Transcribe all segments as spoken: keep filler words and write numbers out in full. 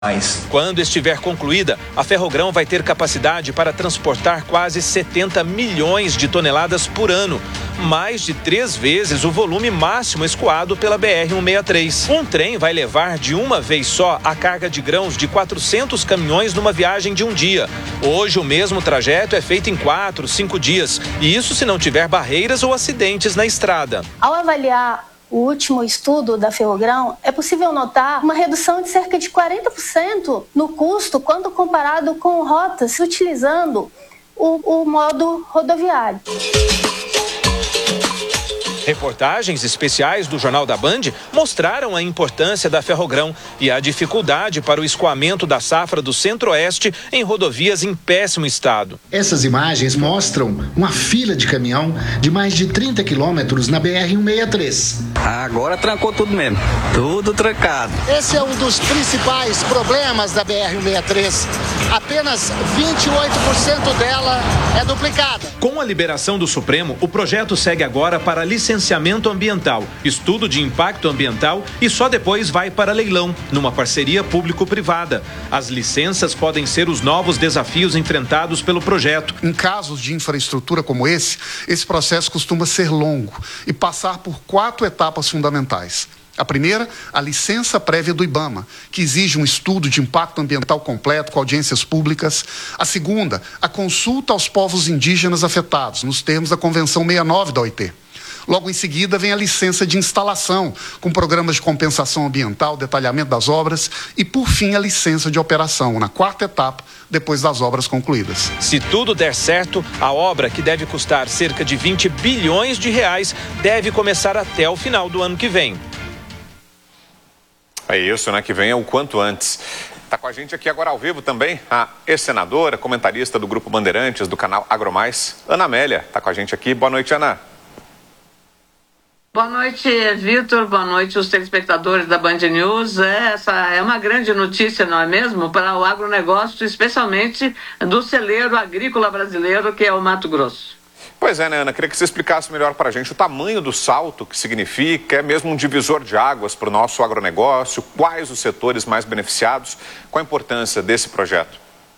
Quando estiver concluída, a Ferrogrão vai ter capacidade para transportar quase setenta milhões de toneladas por ano, mais de três vezes o volume máximo escoado pela B R cento e sessenta e três. Um trem vai levar de uma vez só a carga de grãos de quatrocentos caminhões numa viagem de um dia. Hoje, o mesmo trajeto é feito em quatro, cinco dias, e isso se não tiver barreiras ou acidentes na estrada. Ao avaliar o último estudo da Ferrogrão, é possível notar uma redução de cerca de quarenta por cento no custo quando comparado com rotas utilizando o, o modo rodoviário. Reportagens especiais do Jornal da Band mostraram a importância da Ferrogrão e a dificuldade para o escoamento da safra do Centro-Oeste em rodovias em péssimo estado. Essas imagens mostram uma fila de caminhão de mais de trinta quilômetros na B R cento e sessenta e três. Agora trancou tudo mesmo, tudo trancado. Esse é um dos principais problemas da B R cento e sessenta e três. Apenas vinte e oito por cento dela é duplicada. Com a liberação do Supremo, o projeto segue agora para licenciamento ambiental, estudo de impacto ambiental e só depois vai para leilão, numa parceria público-privada. As licenças podem ser os novos desafios enfrentados pelo projeto. Em casos de infraestrutura como esse, esse processo costuma ser longo e passar por quatro etapas fundamentais. A primeira, a licença prévia do IBAMA, que exige um estudo de impacto ambiental completo com audiências públicas. A segunda, a consulta aos povos indígenas afetados, nos termos da Convenção sessenta e nove da O I T. Logo em seguida vem a licença de instalação, com programas de compensação ambiental, detalhamento das obras e, por fim, a licença de operação, na quarta etapa, depois das obras concluídas. Se tudo der certo, a obra, que deve custar cerca de vinte bilhões de reais, deve começar até o final do ano que vem. É isso, né? Que venha o quanto antes. Está com a gente aqui agora ao vivo também a ex-senadora, comentarista do Grupo Bandeirantes, do canal AgroMais, Ana Amélia. Está com a gente aqui. Boa noite, Ana. Boa noite, Vitor. Boa noite, os telespectadores da Band News. Essa é uma grande notícia, não é mesmo? Para o agronegócio, especialmente do celeiro agrícola brasileiro, que é o Mato Grosso. Pois é, né, Ana? Queria que você explicasse melhor para a gente o tamanho do salto que significa, é mesmo um divisor de águas para o nosso agronegócio, quais os setores mais beneficiados, qual a importância desse projeto?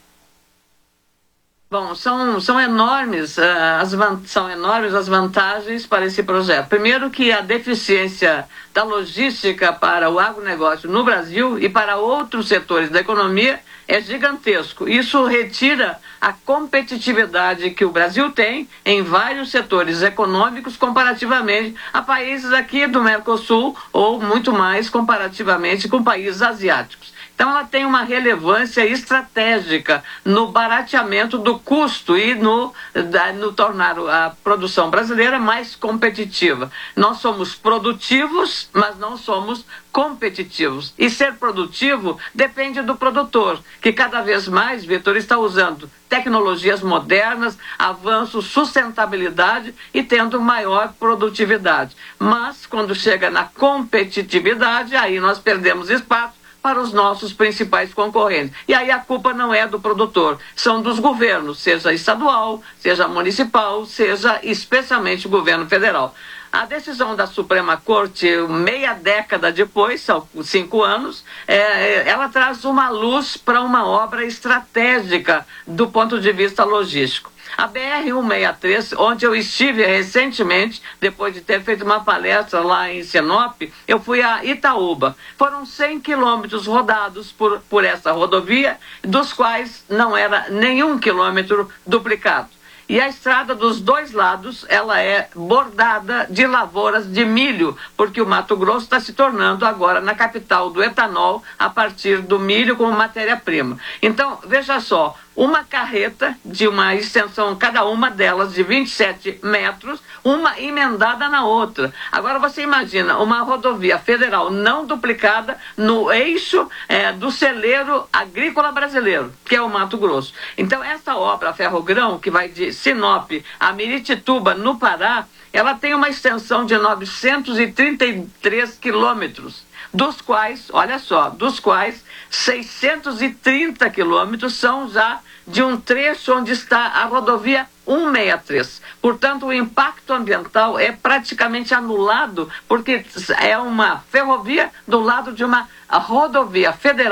Bom, são, são, enormes, uh, as, são enormes as vantagens para esse projeto. Primeiro que a deficiência da logística para o agronegócio no Brasil e para outros setores da economia é gigantesco. Isso retira a competitividade que o Brasil tem em vários setores econômicos comparativamente a países aqui do Mercosul ou muito mais comparativamente com países asiáticos. Então, ela tem uma relevância estratégica no barateamento do custo e no, no tornar a produção brasileira mais competitiva. Nós somos produtivos, mas não somos competitivos. E ser produtivo depende do produtor, que cada vez mais, Vitor, está usando tecnologias modernas, avanço, sustentabilidade e tendo maior produtividade. Mas, quando chega na competitividade, aí nós perdemos espaço para os nossos principais concorrentes. E aí a culpa não é do produtor, são dos governos, seja estadual, seja municipal, seja especialmente o governo federal. A decisão da Suprema Corte, meia década depois, são cinco anos, é, ela traz uma luz para uma obra estratégica do ponto de vista logístico. A B R cento e sessenta e três, onde eu estive recentemente, depois de ter feito uma palestra lá em Sinop, eu fui a Itaúba. Foram cem quilômetros rodados por, por essa rodovia, dos quais não era nenhum quilômetro duplicado. E a estrada dos dois lados, ela é bordada de lavouras de milho, porque o Mato Grosso está se tornando agora na capital do etanol a partir do milho como matéria-prima. Então, veja só, uma carreta de uma extensão, cada uma delas de vinte e sete metros, uma emendada na outra. Agora você imagina uma rodovia federal não duplicada no eixo é, do celeiro agrícola brasileiro, que é o Mato Grosso. Então essa obra Ferrogrão, que vai de Sinop a Miritituba, no Pará, ela tem uma extensão de novecentos e trinta e três quilômetros, dos quais, olha só, dos quais seiscentos e trinta quilômetros são já de um trecho onde está a rodovia cento e sessenta e três. Portanto, o impacto ambiental é praticamente anulado, porque é uma ferrovia do lado de uma rodovia federal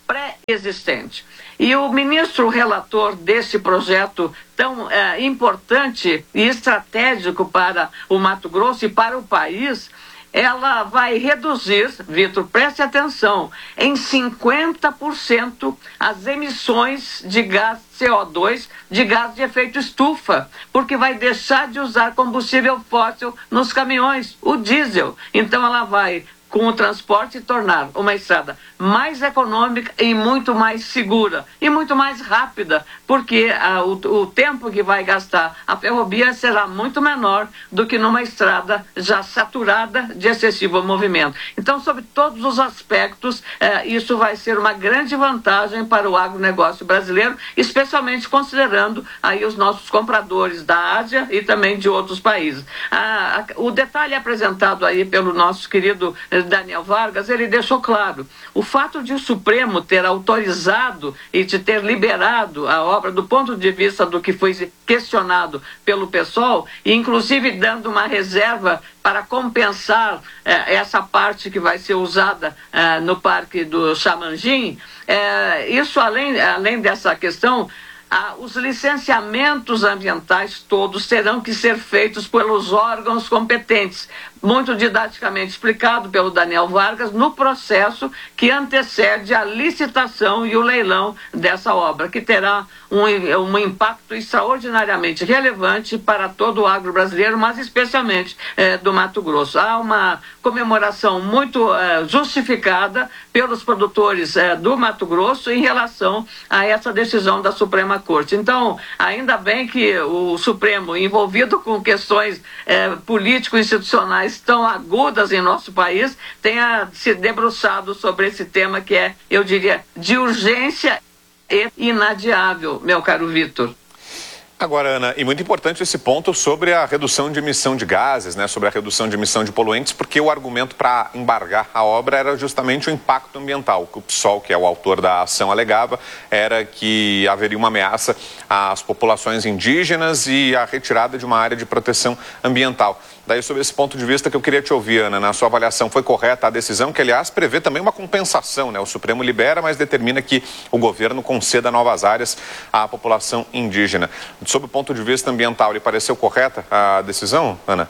pré-existente. E o ministro relator desse projeto tão é, importante e estratégico para o Mato Grosso e para o país, ela vai reduzir, Vitor, preste atenção, em cinquenta por cento as emissões de gás C O dois, de gás de efeito estufa, porque vai deixar de usar combustível fóssil nos caminhões, o diesel. Então ela vai, com o transporte, tornar uma estrada mais econômica e muito mais segura e muito mais rápida, porque ah, o, o tempo que vai gastar a ferrovia será muito menor do que numa estrada já saturada de excessivo movimento. Então, sobre todos os aspectos, eh, isso vai ser uma grande vantagem para o agronegócio brasileiro, especialmente considerando aí os nossos compradores da Ásia e também de outros países. Ah, o detalhe apresentado aí pelo nosso querido Daniel Vargas, ele deixou claro, o fato de o Supremo ter autorizado e de ter liberado a obra do ponto de vista do que foi questionado pelo PSOL, e inclusive dando uma reserva para compensar eh, essa parte que vai ser usada eh, no Parque do Chamanjim, eh, isso além, além dessa questão, ah, os licenciamentos ambientais todos terão que ser feitos pelos órgãos competentes, muito didaticamente explicado pelo Daniel Vargas, no processo que antecede a licitação e o leilão dessa obra, que terá um, um impacto extraordinariamente relevante para todo o agro brasileiro, mas especialmente eh, do Mato Grosso. Há uma comemoração muito eh, justificada pelos produtores eh, do Mato Grosso em relação a essa decisão da Suprema Corte. Então, ainda bem que o Supremo, envolvido com questões eh, político-institucionais tão agudas em nosso país, tenha se debruçado sobre esse tema que é, eu diria, de urgência e inadiável, meu caro Vitor. Agora, Ana, e muito importante esse ponto sobre a redução de emissão de gases, né, sobre a redução de emissão de poluentes, porque o argumento para embargar a obra era justamente o impacto ambiental. O que o PSOL, que é o autor da ação, alegava era que haveria uma ameaça às populações indígenas e a retirada de uma área de proteção ambiental. Daí, sobre esse ponto de vista que eu queria te ouvir, Ana, na sua avaliação, foi correta a decisão, que, aliás, prevê também uma compensação, né? O Supremo libera, mas determina que o governo conceda novas áreas à população indígena. Sob o ponto de vista ambiental, lhe pareceu correta a decisão, Ana?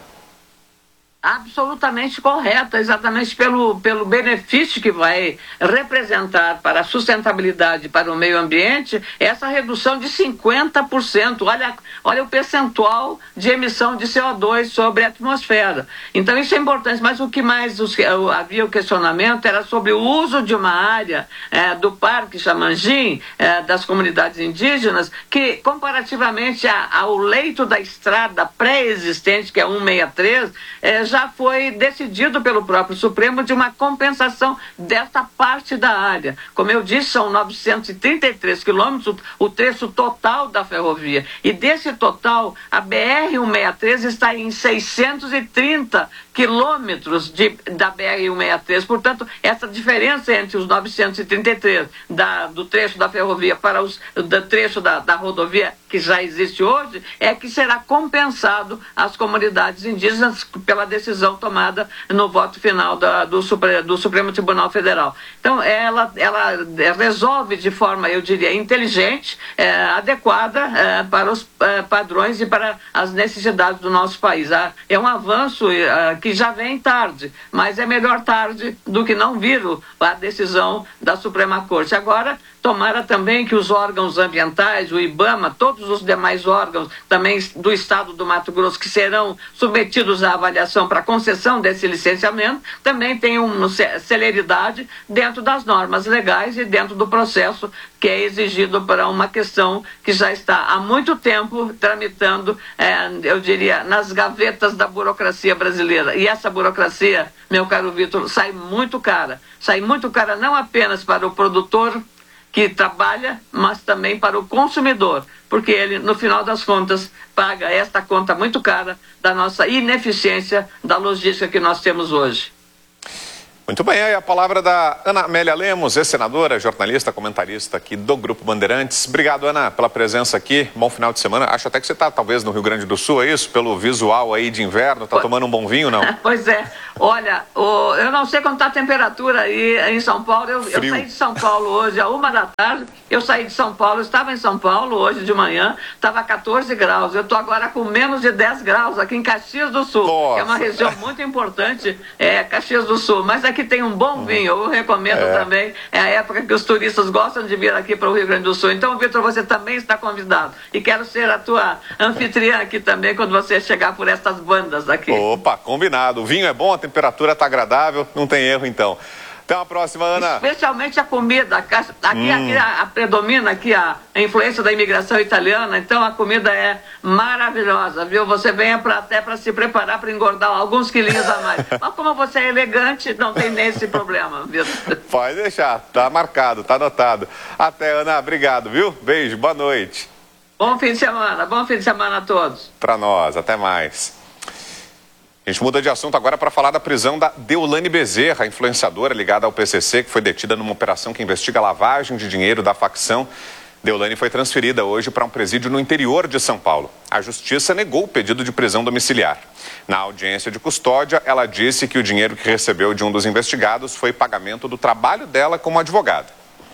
Absolutamente correta, exatamente pelo, pelo benefício que vai representar para a sustentabilidade, para o meio ambiente, essa redução de cinquenta por cento. Olha, olha o percentual de emissão de C O dois sobre a atmosfera. Então isso é importante, mas o que mais os, havia o questionamento era sobre o uso de uma área é, do Parque Chamanjim, é, das comunidades indígenas, que comparativamente a, ao leito da estrada pré-existente, que é cento e sessenta e três, é, já já foi decidido pelo próprio Supremo de uma compensação desta parte da área. Como eu disse, são novecentos e trinta e três quilômetros, o trecho total da ferrovia. E desse total, a B R cento e sessenta e três está em seiscentos e trinta quilômetros de, da B R cento e sessenta e três. Portanto, essa diferença entre os novecentos e trinta e três da, do trecho da ferrovia para os, do trecho da, da rodovia que já existe hoje, é que será compensado às comunidades indígenas pela decisão tomada no voto final da, do, Supre, do Supremo Tribunal Federal. Então, ela, ela resolve de forma, eu diria, inteligente, é, adequada é, para os é, padrões e para as necessidades do nosso país. É um avanço é, que já vem tarde, mas é melhor tarde do que não vir a decisão da Suprema Corte. Agora, tomara também que os órgãos ambientais, o IBAMA, todos os demais órgãos também do Estado do Mato Grosso que serão submetidos à avaliação para concessão desse licenciamento, também tenham celeridade dentro das normas legais e dentro do processo que é exigido para uma questão que já está há muito tempo tramitando, é, eu diria, nas gavetas da burocracia brasileira. E essa burocracia, meu caro Vitor, sai muito cara. Sai muito cara não apenas para o produtor que trabalha, mas também para o consumidor, porque ele, no final das contas, paga esta conta muito cara da nossa ineficiência da logística que nós temos hoje. Muito bem, aí a palavra da Ana Amélia Lemos, ex-senadora, jornalista, comentarista aqui do Grupo Bandeirantes. Obrigado, Ana, pela presença aqui. Bom final de semana. Acho até que você está, talvez, no Rio Grande do Sul, é isso? Pelo visual aí de inverno. Está tomando um bom vinho, não? Pois é. Olha, o, eu não sei quanto está a temperatura aí em São Paulo. Eu, eu saí de São Paulo hoje, a uma da tarde. Eu saí de São Paulo, estava em São Paulo hoje de manhã, estava quatorze graus. Eu estou agora com menos de dez graus aqui em Caxias do Sul, Nossa. que é uma região muito importante, é Caxias do Sul. Mas aqui tem um bom vinho, eu recomendo é. também. É a época que os turistas gostam de vir aqui para o Rio Grande do Sul. Então, Vitor, você também está convidado. E quero ser a tua anfitriã aqui também quando você chegar por estas bandas aqui. Opa, combinado. O vinho é bom, a temperatura está agradável, não tem erro então. Até uma próxima, Ana. Especialmente a comida. Aqui, hum. aqui a, a, predomina aqui a, a influência da imigração italiana, então a comida é maravilhosa, viu? Você vem pra, até para se preparar para engordar alguns quilinhos a mais. Mas como você é elegante, não tem nem esse problema, viu? Pode deixar, tá marcado, tá anotado. Até, Ana, obrigado, viu? Beijo, boa noite. Bom fim de semana, bom fim de semana a todos. Para nós, até mais. A gente muda de assunto agora para falar da prisão da Deolane Bezerra, influenciadora ligada ao P C C, que foi detida numa operação que investiga a lavagem de dinheiro da facção. Deolane foi transferida hoje para um presídio no interior de São Paulo. A justiça negou o pedido de prisão domiciliar. Na audiência de custódia, ela disse que o dinheiro que recebeu de um dos investigados foi pagamento do trabalho dela como advogada.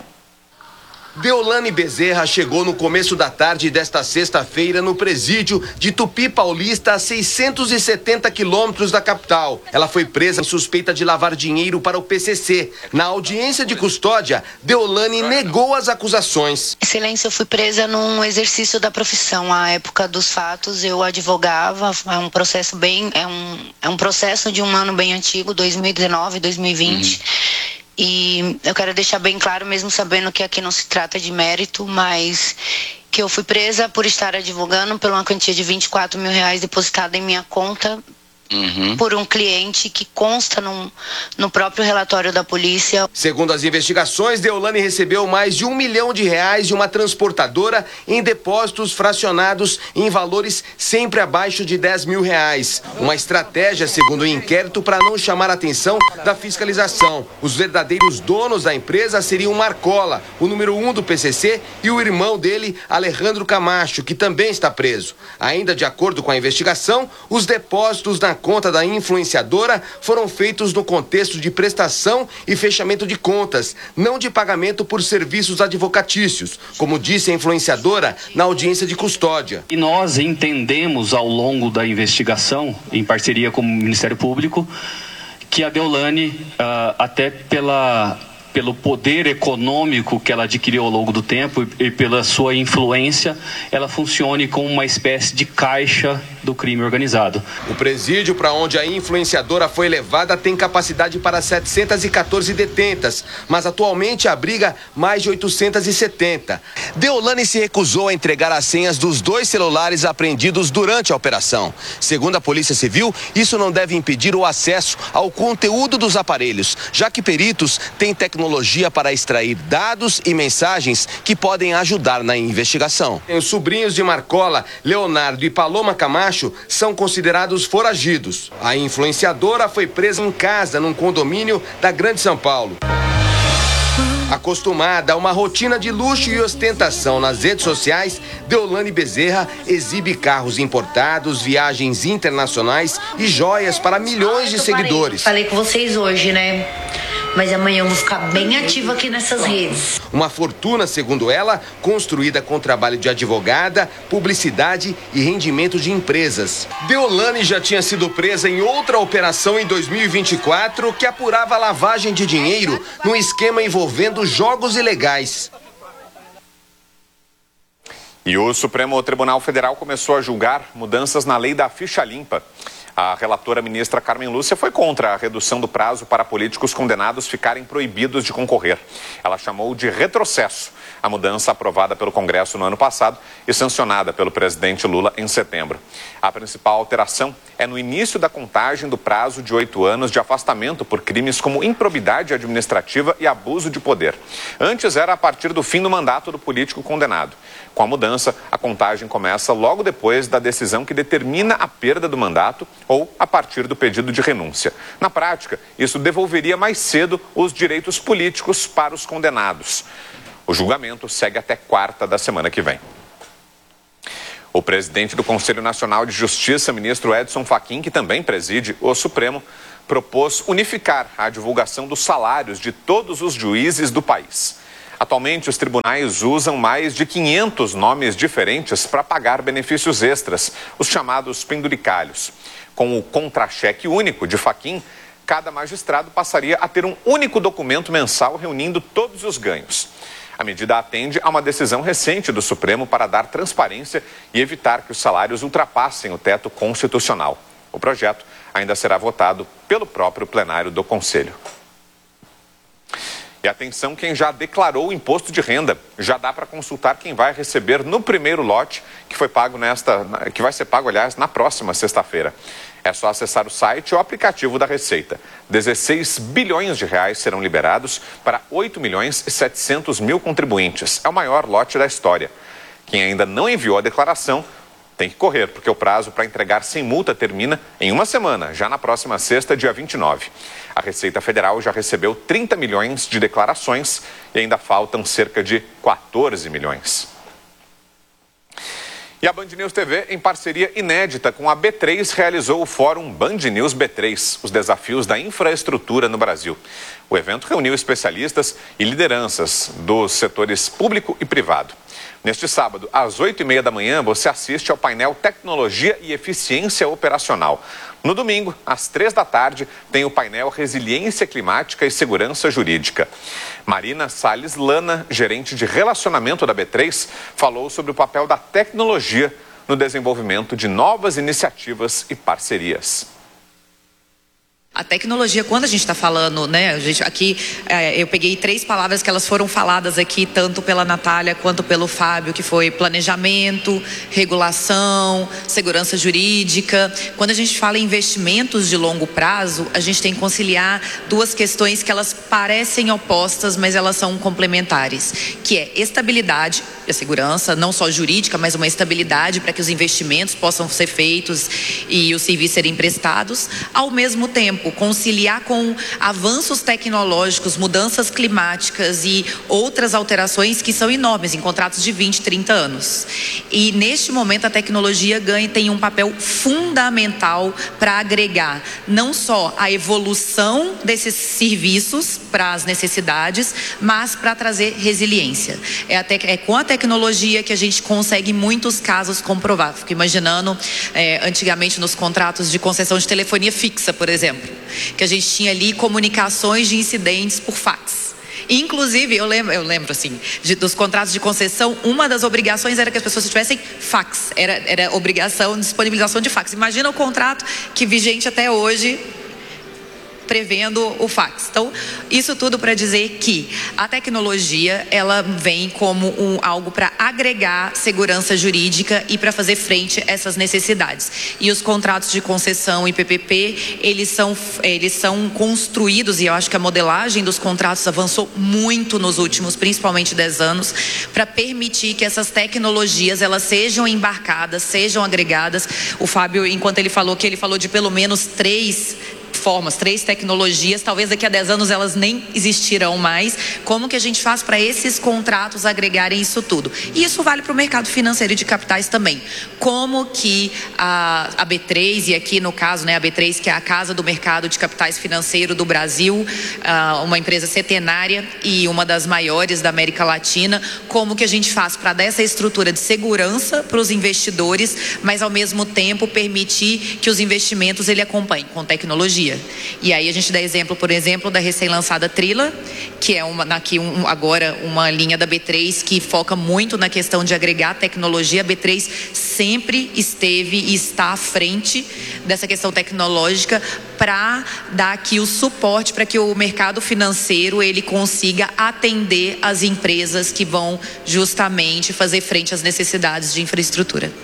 Deolane Bezerra chegou no começo da tarde desta sexta-feira no presídio de Tupi Paulista, a seiscentos e setenta quilômetros da capital. Ela foi presa em suspeita de lavar dinheiro para o P C C. Na audiência de custódia, Deolane negou as acusações. Excelência, eu fui presa num exercício da profissão. À época dos fatos, eu advogava. É um processo bem, é um, é um processo de um ano bem antigo, dois mil e dezenove, dois mil e vinte. Uhum. E eu quero deixar bem claro, mesmo sabendo que aqui não se trata de mérito, mas que eu fui presa por estar advogando por uma quantia de vinte e quatro mil reais depositada em minha conta uhum. por um cliente que consta no, no próprio relatório da polícia. Segundo as investigações, Deolane recebeu mais de um milhão de reais de uma transportadora em depósitos fracionados em valores sempre abaixo de dez mil reais. Uma estratégia, segundo o inquérito, para não chamar a atenção da fiscalização. Os verdadeiros donos da empresa seriam Marcola, o número um do P C C, e o irmão dele, Alejandro Camacho, que também está preso. Ainda de acordo com a investigação, os depósitos na conta da influenciadora foram feitos no contexto de prestação e fechamento de contas, não de pagamento por serviços advocatícios, como disse a influenciadora na audiência de custódia. E nós entendemos ao longo da investigação, em parceria com o Ministério Público, que a Deolane, uh, até pela... pelo poder econômico que ela adquiriu ao longo do tempo e pela sua influência, ela funcione como uma espécie de caixa do crime organizado. O presídio para onde a influenciadora foi levada tem capacidade para setecentas e quatorze detentas, mas atualmente abriga mais de oitocentas e setenta. Deolane se recusou a entregar as senhas dos dois celulares apreendidos durante a operação. Segundo a Polícia Civil, isso não deve impedir o acesso ao conteúdo dos aparelhos, já que peritos têm tecnologia para extrair dados e mensagens que podem ajudar na investigação. Os sobrinhos de Marcola, Leonardo e Paloma Camacho, são considerados foragidos. A influenciadora foi presa em casa num condomínio da Grande São Paulo. Acostumada a uma rotina de luxo e ostentação nas redes sociais, Deolane Bezerra exibe carros importados, viagens internacionais e joias para milhões de seguidores. Falei com vocês hoje, né? Mas amanhã eu vou ficar bem ativa aqui nessas redes. Uma fortuna, segundo ela, construída com trabalho de advogada, publicidade e rendimento de empresas. Deolane já tinha sido presa em outra operação em dois mil e vinte e quatro que apurava lavagem de dinheiro num esquema envolvendo jogos ilegais. E o Supremo Tribunal Federal começou a julgar mudanças na lei da ficha limpa. A relatora ministra Carmen Lúcia foi contra a redução do prazo para políticos condenados ficarem proibidos de concorrer. Ela chamou de retrocesso A mudança aprovada pelo Congresso no ano passado e sancionada pelo presidente Lula em setembro. A principal alteração é no início da contagem do prazo de oito anos de afastamento por crimes como improbidade administrativa e abuso de poder. Antes era a partir do fim do mandato do político condenado. Com a mudança, a contagem começa logo depois da decisão que determina a perda do mandato ou a partir do pedido de renúncia. Na prática, isso devolveria mais cedo os direitos políticos para os condenados. O julgamento segue até quarta da semana que vem. O presidente do Conselho Nacional de Justiça, ministro Edson Fachin, que também preside o Supremo, propôs unificar a divulgação dos salários de todos os juízes do país. Atualmente, os tribunais usam mais de quinhentos nomes diferentes para pagar benefícios extras, os chamados penduricalhos. Com o contra-cheque único de Fachin, cada magistrado passaria a ter um único documento mensal reunindo todos os ganhos. A medida atende a uma decisão recente do Supremo para dar transparência e evitar que os salários ultrapassem o teto constitucional. O projeto ainda será votado pelo próprio plenário do Conselho. E atenção quem já declarou o imposto de renda. Já dá para consultar quem vai receber no primeiro lote, que foi pago nesta, que vai ser pago, aliás, na próxima sexta-feira. É só acessar o site ou aplicativo da Receita. dezesseis bilhões de reais serão liberados para oito milhões e setecentos mil contribuintes. É o maior lote da história. Quem ainda não enviou a declaração tem que correr, porque o prazo para entregar sem multa termina em uma semana, já na próxima sexta, dia vinte e nove. A Receita Federal já recebeu trinta milhões de declarações e ainda faltam cerca de quatorze milhões. E a Band News T V, em parceria inédita com a B três, realizou o Fórum Band News B três, os desafios da infraestrutura no Brasil. O evento reuniu especialistas e lideranças dos setores público e privado. Neste sábado, às oito e meia da manhã, você assiste ao painel Tecnologia e Eficiência Operacional. No domingo, às três da tarde, tem o painel Resiliência Climática e Segurança Jurídica. Marina Salles Lana, gerente de relacionamento da B três, falou sobre o papel da tecnologia no desenvolvimento de novas iniciativas e parcerias. A tecnologia, quando a gente está falando, né, a gente, aqui é, eu peguei três palavras que elas foram faladas aqui, tanto pela Natália quanto pelo Fábio, que foi planejamento, regulação, segurança jurídica. Quando a gente fala em investimentos de longo prazo, a gente tem que conciliar duas questões que elas parecem opostas, mas elas são complementares, que é estabilidade e a segurança, não só jurídica, mas uma estabilidade para que os investimentos possam ser feitos e os serviços serem prestados, ao mesmo tempo conciliar com avanços tecnológicos, mudanças climáticas e outras alterações que são enormes em contratos de vinte, trinta anos. E neste momento a tecnologia ganha tem um papel fundamental para agregar não só a evolução desses serviços para as necessidades, mas para trazer resiliência. É, até, é com a tecnologia que a gente consegue em muitos casos comprovar. Fico imaginando é, antigamente nos contratos de concessão de telefonia fixa, por exemplo, que a gente tinha ali comunicações de incidentes por fax. Inclusive, eu lembro, eu lembro assim, de, dos contratos de concessão, uma das obrigações era que as pessoas tivessem fax, era, era obrigação de disponibilização de fax. Imagina o contrato que vigente até hoje, prevendo o fax. Então, isso tudo para dizer que a tecnologia, ela vem como um, algo para agregar segurança jurídica e para fazer frente a essas necessidades. E os contratos de concessão e P P P, eles são, eles são construídos, e eu acho que a modelagem dos contratos avançou muito nos últimos, principalmente dez anos, para permitir que essas tecnologias, elas sejam embarcadas, sejam agregadas. O Fábio, enquanto ele falou que ele falou de pelo menos três formas, três tecnologias, talvez daqui a dez anos elas nem existirão mais. Como que a gente faz para esses contratos agregarem isso tudo? E isso vale para o mercado financeiro e de capitais também. Como que a, a B três, e aqui no caso, né, a B três, que é a Casa do Mercado de Capitais Financeiro do Brasil, uh, uma empresa centenária e uma das maiores da América Latina, como que a gente faz para dar essa estrutura de segurança para os investidores, mas ao mesmo tempo permitir que os investimentos ele acompanhem com tecnologia. tecnologia. E aí a gente dá exemplo, por exemplo, da recém-lançada Trila, que é uma, aqui um, agora uma linha da B três que foca muito na questão de agregar tecnologia. A B três sempre esteve e está à frente dessa questão tecnológica para dar aqui o suporte para que o mercado financeiro ele consiga atender as empresas que vão justamente fazer frente às necessidades de infraestrutura.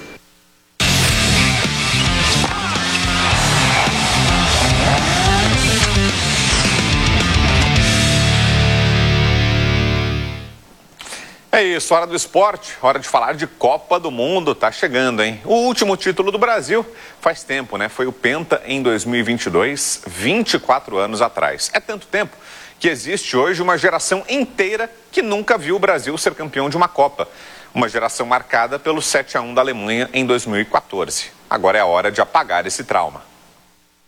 É isso, hora do esporte, hora de falar de Copa do Mundo, tá chegando, hein? O último título do Brasil faz tempo, né? Foi o Penta em dois mil e vinte e dois, vinte e quatro anos atrás. É tanto tempo que existe hoje uma geração inteira que nunca viu o Brasil ser campeão de uma Copa. Uma geração marcada pelo sete a um da Alemanha em dois mil e quatorze. Agora é a hora de apagar esse trauma.